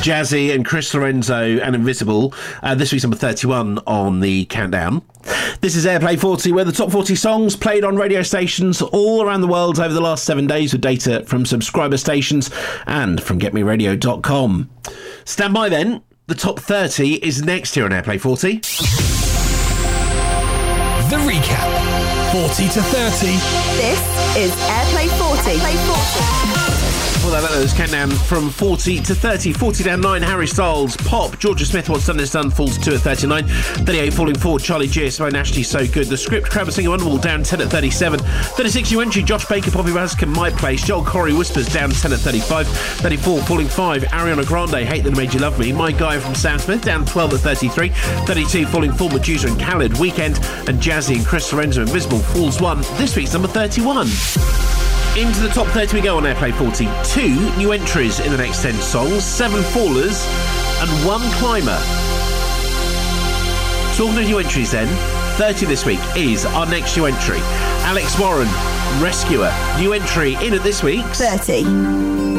Jazzy and Chris Lorenzo and Invisible. This week's number 31 on the countdown. This is Airplay 40, where the top 40 songs played on radio stations all around the world over the last 7 days with data from subscriber stations and from GetMeRadio.com. Stand by then. The top 30 is next here on Airplay 40. The recap. 40 to 30. This is Airplay 40. Airplay 40. Well, that was countdown from 40 to 30. 40 down 9, Harry Styles. Pop, Georgia Smith, What's Done Is Done, falls 2 at 39. 38, falling 4, Charlie G, Simone Ashley, So Good. The Script, Crab and Singer Wonderwall, down 10 at 37. 36, new entry, Josh Baker, Poppy Razzkin, My Place. Joel Corey, Whispers, down 10 at 35. 34, falling 5, Ariana Grande, Hate That Made You Love Me. My Guy from Sam Smith, down 12 at 33. 32, falling 4, Medusa and Khaled, Weekend. And Jazzy and Chris Lorenzo, Invisible, falls 1. This week's number 31. Into the top 30 we go on Airplay 40. 2 new entries in the next 10 songs, 7 fallers and 1 climber. Talking of new entries then, 30 this week is our next new entry. Alex Warren, Rescuer. New entry in at this week's 30.